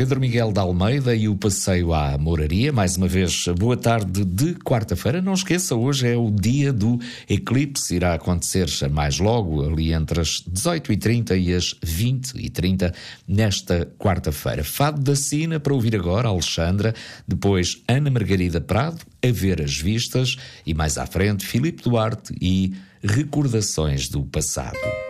Pedro Miguel de Almeida e o passeio à Mouraria. Mais uma vez, boa tarde de quarta-feira. Não esqueça, hoje é o dia do eclipse. Irá acontecer mais logo, ali entre as 18h30 e as 20h30, nesta quarta-feira. Fado da Sina, para ouvir agora, Alexandra. Depois, Ana Margarida Prado, A Ver as Vistas. E mais à frente, Filipe Duarte e Recordações do Passado.